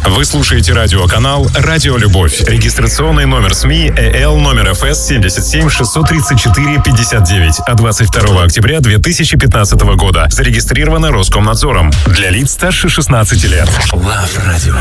Вы слушаете радиоканал «Радио Любовь». Регистрационный номер СМИ ЭЛ номер ФС 77 634 59 от 22 октября 2015 года. Зарегистрировано Роскомнадзором. Для лиц старше 16 лет. Love Radio.